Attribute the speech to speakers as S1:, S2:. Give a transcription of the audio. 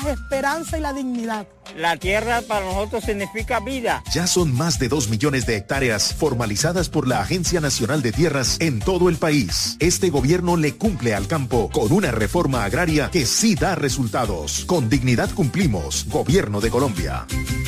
S1: paz, esperanza y la dignidad.
S2: La tierra para nosotros significa vida.
S3: Ya son más de 2 millones de hectáreas formalizadas por la Agencia Nacional de Tierras en todo el país. Este gobierno le cumple al campo con una reforma agraria que sí da resultados. Con dignidad cumplimos. Gobierno de Colombia.